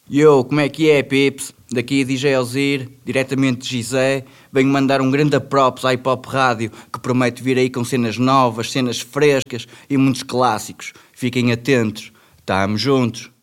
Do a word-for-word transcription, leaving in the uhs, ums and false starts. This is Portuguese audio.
Yo, como é que é, pips? Daqui D J Ozir, diretamente de Gizé. Venho mandar um grande props à Hip Hop Rádio, que promete vir aí com cenas novas, cenas frescas e muitos clássicos. Fiquem atentos. Tamo juntos.